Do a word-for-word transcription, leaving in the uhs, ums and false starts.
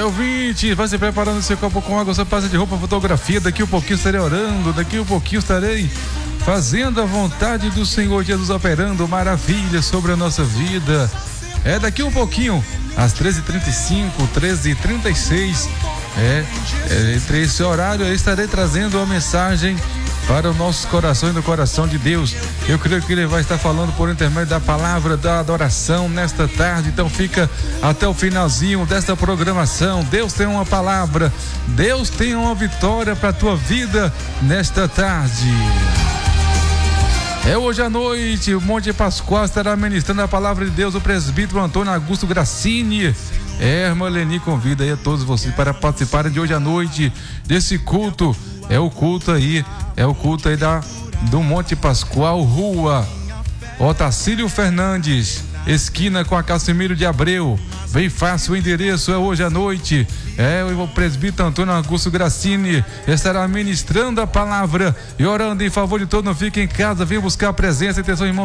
ouvinte, vai se preparando seu copo com água, sua pasta de roupa, fotografia. Daqui um pouquinho estarei orando, daqui um pouquinho estarei fazendo a vontade do Senhor Jesus, operando maravilhas sobre a nossa vida. É daqui um pouquinho, às treze e trinta e cinco, treze e trinta e seis, é, é, entre esse horário eu estarei trazendo uma mensagem para o nosso coração e no coração de Deus. Eu creio que Ele vai estar falando por intermédio da palavra da adoração nesta tarde, então fica até o finalzinho desta programação. Deus tem uma palavra, Deus tem uma vitória para a tua vida nesta tarde. É hoje à noite, o Monte Pascoal estará ministrando a palavra de Deus, o presbítero Antônio Augusto Grassini. É, irmã Leni convida aí a todos vocês para participarem de hoje à noite desse culto. É o culto aí, é o culto aí da, do Monte Pascoal, rua Otacílio Fernandes, esquina com a Casimiro de Abreu. Bem fácil o endereço, é hoje à noite. É, o presbítero Antônio Augusto Grassini estará ministrando a palavra e orando em favor de todos. Não fique em casa, venha buscar a presença e atenção, irmão.